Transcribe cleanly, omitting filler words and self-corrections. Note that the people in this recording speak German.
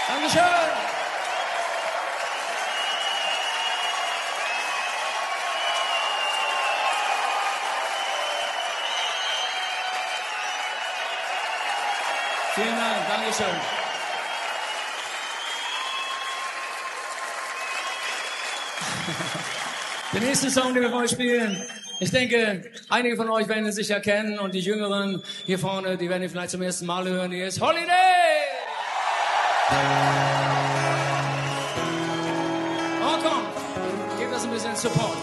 Dankeschön. Vielen Dank, Dankeschön. Der nächste Song, den wir für euch spielen, ich denke, einige von euch werden ihn sicher kennen und die Jüngeren hier vorne, die werden ihn vielleicht zum ersten Mal hören. Hier ist Holiday! Oh komm, gebt das ein bisschen Support.